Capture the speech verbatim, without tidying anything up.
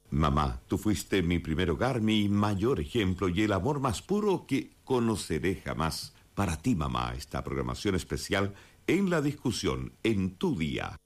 Mamá, tú fuiste mi primer hogar, mi mayor ejemplo y el amor más puro que conoceré jamás. Para ti, mamá, esta programación especial en la discusión en tu día.